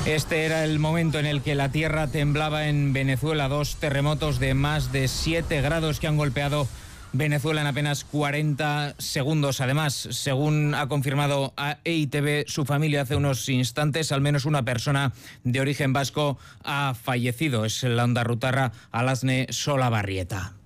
Este era el momento en el que la tierra temblaba en Venezuela. 2 terremotos de más de 7 grados que han golpeado Venezuela en apenas 40 segundos. Además, según ha confirmado a EITV su familia hace unos instantes, al menos una persona de origen vasco ha fallecido. Es la ondarrutarra Alasne Solabarrieta.